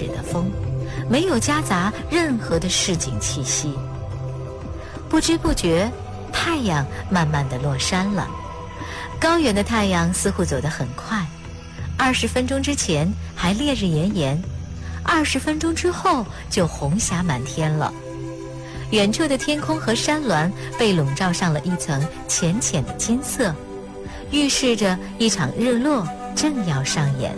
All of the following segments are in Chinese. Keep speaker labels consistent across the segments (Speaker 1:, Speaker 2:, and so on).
Speaker 1: 始的风，没有夹杂任何的市井气息。不知不觉，太阳慢慢地落山了。高原的太阳似乎走得很快，20分钟之前还烈日炎炎，20分钟之后就红霞满天了。远处的天空和山峦被笼罩上了一层浅浅的金色，预示着一场日落正要上演。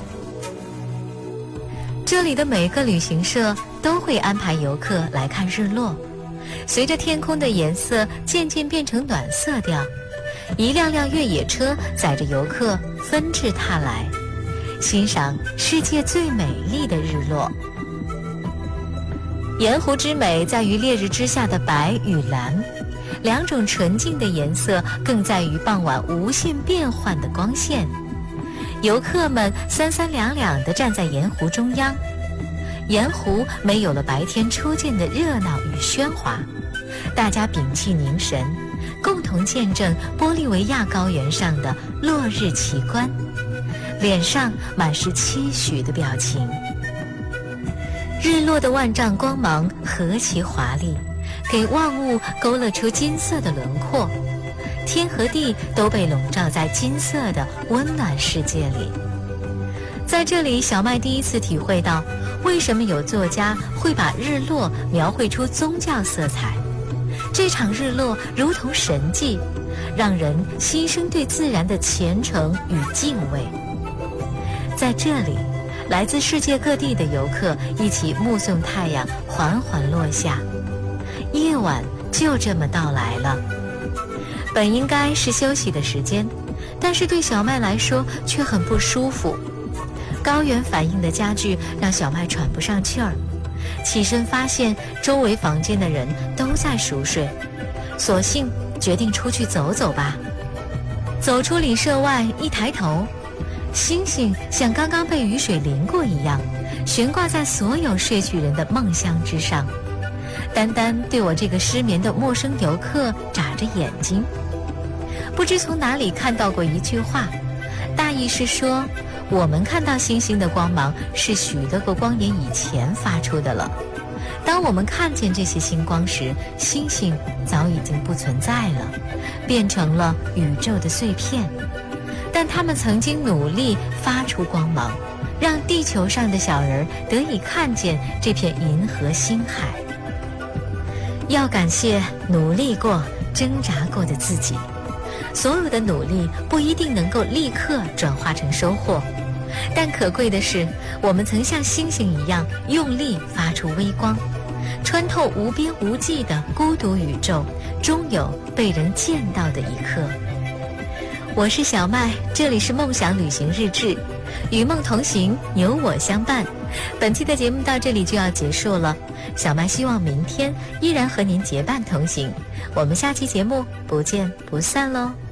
Speaker 1: 这里的每个旅行社都会安排游客来看日落。随着天空的颜色渐渐变成暖色调，一辆辆越野车载着游客纷至沓来，欣赏世界最美丽的日落。盐湖之美在于烈日之下的白与蓝，两种纯净的颜色更在于傍晚无限变幻的光线。游客们三三两两地站在盐湖中央，盐湖没有了白天初见的热闹与喧哗，大家屏气凝神，共同见证玻利维亚高原上的落日奇观，脸上满是期许的表情。日落的万丈光芒何其华丽，给万物勾勒出金色的轮廓，天和地都被笼罩在金色的温暖世界里。在这里，小麦第一次体会到为什么有作家会把日落描绘出宗教色彩。这场日落如同神迹，让人心生对自然的虔诚与敬畏。在这里，来自世界各地的游客一起目送太阳缓缓落下，夜晚就这么到来了。本应该是休息的时间，但是对小麦来说却很不舒服。高原反应的加剧让小麦喘不上气儿，起身发现周围房间的人都在熟睡，索性决定出去走走吧。走出旅社外，一抬头，星星像刚刚被雨水淋过一样，悬挂在所有睡去人的梦乡之上，单单对我这个失眠的陌生游客眨着眼睛。不知从哪里看到过一句话，大意是说，我们看到星星的光芒是许多个光年以前发出的了。当我们看见这些星光时，星星早已经不存在了，变成了宇宙的碎片。但他们曾经努力发出光芒，让地球上的小人得以看见这片银河星海。要感谢努力过、挣扎过的自己。所有的努力不一定能够立刻转化成收获，但可贵的是，我们曾像星星一样用力发出微光，穿透无边无际的孤独宇宙，终有被人见到的一刻。我是小麦，这里是梦想旅行日志，与梦同行，有我相伴。本期的节目到这里就要结束了，小麦希望明天依然和您结伴同行。我们下期节目不见不散喽。